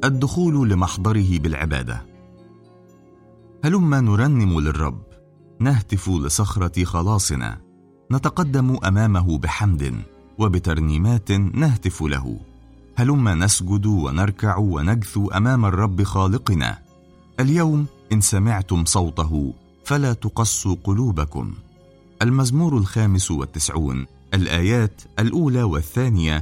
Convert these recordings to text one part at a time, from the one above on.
الدخول لمحضره بالعبادة. هلما نرنم للرب، نهتف لصخرة خلاصنا، نتقدم أمامه بحمد وبترنيمات نهتف له. هلما نسجد ونركع ونجثو أمام الرب خالقنا. اليوم إن سمعتم صوته فلا تقسوا قلوبكم. المزمور 95 الآيات 1 و2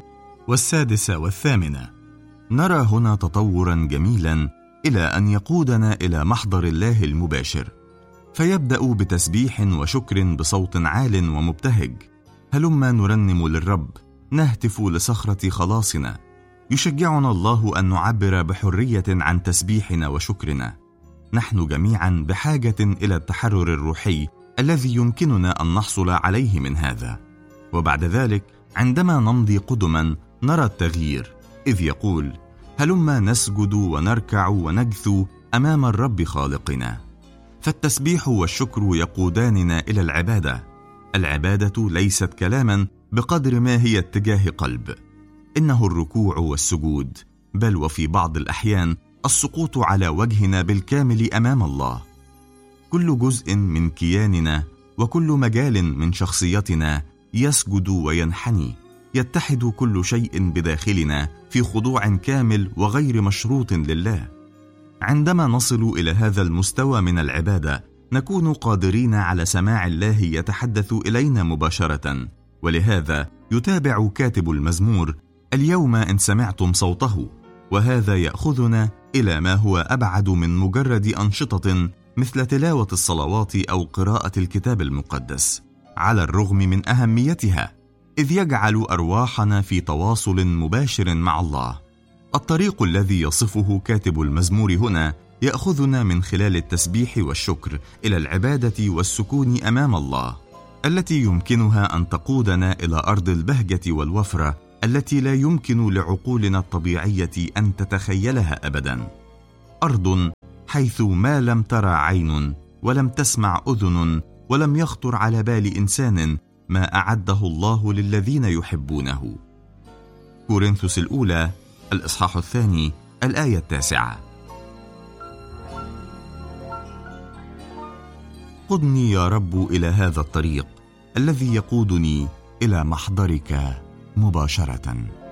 و6 و8. نرى هنا تطورا جميلا إلى أن يقودنا إلى محضر الله المباشر، فيبدأ بتسبيح وشكر بصوت عال ومبتهج. هلما نرنم للرب، نهتف لصخرة خلاصنا. يشجعنا الله أن نعبر بحرية عن تسبيحنا وشكرنا. نحن جميعا بحاجة إلى التحرر الروحي الذي يمكننا أن نحصل عليه من هذا. وبعد ذلك عندما نمضي قدما نرى التغيير، إذ يقول: هلما نسجد ونركع ونجثو أمام الرب خالقنا. فالتسبيح والشكر يقوداننا إلى العبادة. العبادة ليست كلاما بقدر ما هي اتجاه قلب، إنه الركوع والسجود، بل وفي بعض الأحيان السقوط على وجهنا بالكامل أمام الله. كل جزء من كياننا وكل مجال من شخصيتنا يسجد وينحني. يتحد كل شيء بداخلنا في خضوع كامل وغير مشروط لله. عندما نصل إلى هذا المستوى من العبادة نكون قادرين على سماع الله يتحدث إلينا مباشرة. ولهذا يتابع كاتب المزمور: اليوم إن سمعتم صوته. وهذا يأخذنا إلى ما هو أبعد من مجرد أنشطة مثل تلاوة الصلوات أو قراءة الكتاب المقدس، على الرغم من أهميتها، إذ يجعل أرواحنا في تواصل مباشر مع الله. الطريق الذي يصفه كاتب المزمور هنا يأخذنا من خلال التسبيح والشكر إلى العبادة والسكون أمام الله، التي يمكنها أن تقودنا إلى أرض البهجة والوفرة التي لا يمكن لعقولنا الطبيعية أن تتخيلها أبدا. أرض حيث ما لم ترى عين ولم تسمع أذن ولم يخطر على بال إنسان ما أعده الله للذين يحبونه. كورنثوس الأولى الإصحاح 2 الآية 9. قدني يا رب إلى هذا الطريق الذي يقودني إلى محضرك مباشرة.